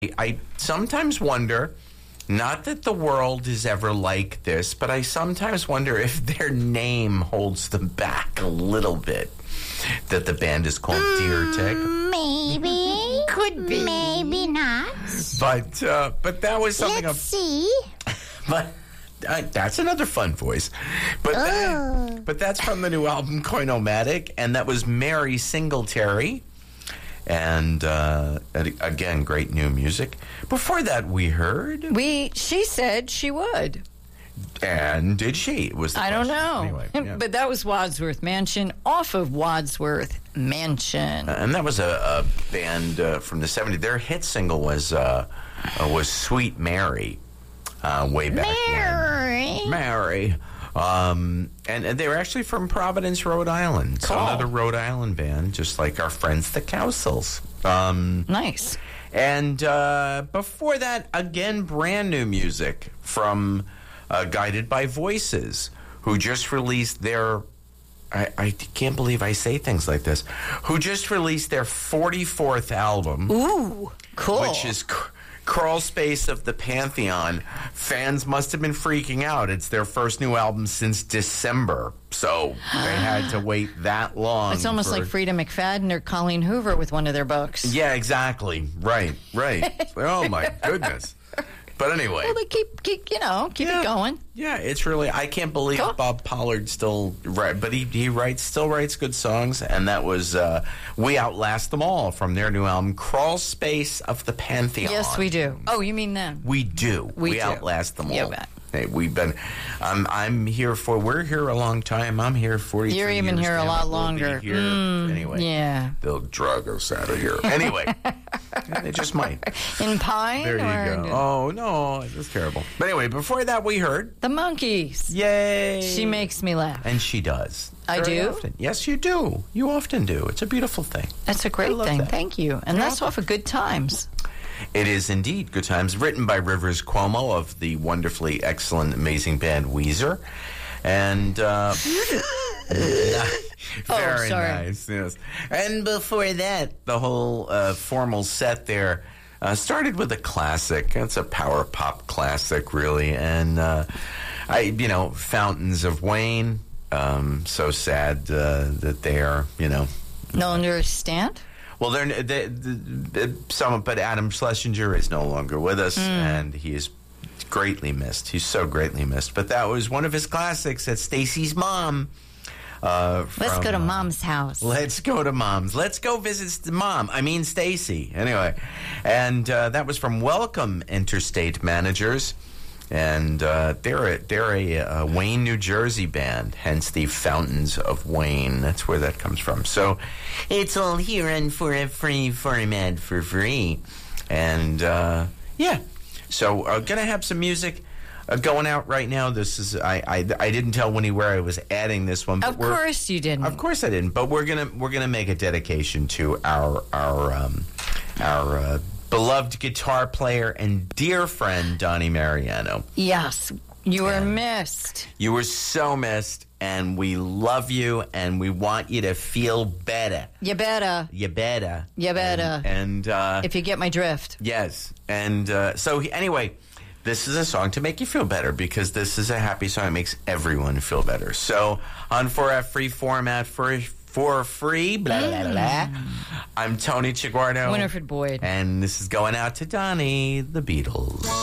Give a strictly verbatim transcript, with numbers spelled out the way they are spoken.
I sometimes wonder, not that the world is ever like this, but I sometimes wonder if their name holds them back a little bit. That the band is called mm, Deer Tick. Maybe. Could be. Maybe not. But uh, but that was something. Let's of, see. But uh, that's another fun voice. But oh. that, but that's from the new album Coinomatic, and that was Mary Singletary. And uh, again, great new music. Before that, we heard. We she said she would. And did she? Was the I don't question. know. Anyway, yeah. But that was Wadsworth Mansion off of Wadsworth Mansion. Uh, and that was a, a band uh, from the seventies. Their hit single was uh, uh, was Sweet Mary, uh, way back Mary. when. Mary. Um, and, and they were actually from Providence, Rhode Island. So cool. another Rhode Island band, just like our friends the Cowsills. Um, nice. And uh, before that, again, brand new music from uh, Guided by Voices, who just released their... I, I can't believe I say things like this. Who just released their forty-fourth album. Ooh, cool. Which is... Crawl Space of the Pantheon. Fans must have been freaking out. It's their first new album since December, so they had to wait that long. It's almost for... like Frida McFadden or Colleen Hoover with one of their books. Yeah, exactly. Right, right. Oh, my goodness. But anyway. Well, they keep, keep you know, keep yeah, it going. Yeah, it's really, I can't believe cool. Bob Pollard still, right, but he, he writes, still writes good songs, and that was uh, We Outlast Them All from their new album, Crawl Space of the Pantheon. Yes, we do. Oh, you mean them? We do. We, we do. outlast them all. You bet. Hey, we've been, um, I'm here for, we're here a long time. I'm here forty-three You're even years here a now. lot We'll longer. be here. Mm, anyway. Yeah. They'll drug us out of here. Anyway. They just might. In Pine? There you or go. Oh, no, it's terrible. But anyway, before that, we heard. The Monkees. Yay. She makes me laugh. And she does. I Very do? Often. Yes, you do. You often do. It's a beautiful thing. That's a great thing. That. Thank you. And You're that's off of Good Times. It is indeed Good Times, written by Rivers Cuomo of the wonderfully excellent, amazing band Weezer. And, uh... very oh, sorry. nice, yes. And before that, the whole uh, formal set there uh, started with a classic. It's a power pop classic, really. And, uh, I, you know, Fountains of Wayne. Um, so sad uh, that they are, you know... No understand? Well, they're they, they, some, but Adam Schlesinger is no longer with us, mm. and he is greatly missed. He's so greatly missed. But that was one of his classics. That's Stacy's mom. Uh, from, let's go to Mom's house. Uh, let's go to Mom's. Let's go visit Mom. I mean Stacy. Anyway, and uh, that was from Welcome Interstate Managers. And uh, they're a, they're a, a Wayne, New Jersey band, hence the Fountains of Wayne. That's where that comes from. So it's all here and for a free format for free. And uh, yeah, so uh, gonna have some music uh, going out right now. This is I, I I didn't tell Winnie where I was adding this one. But of course you didn't. Of course I didn't. But we're gonna we're gonna make a dedication to our our um, our. Uh, beloved guitar player and dear friend, Donnie Mariano. Yes, you were and missed. You were so missed, and we love you, and we want you to feel better. You better. You better. You better. And, and uh, if you get my drift. Yes. And uh, so, he, anyway, this is a song to make you feel better, because this is a happy song. It makes everyone feel better. So, on for a free format for For free, blah, blah, blah, blah. I'm Tony Chiguardo. Winifred Boyd. And this is going out to Donnie, the Beatles.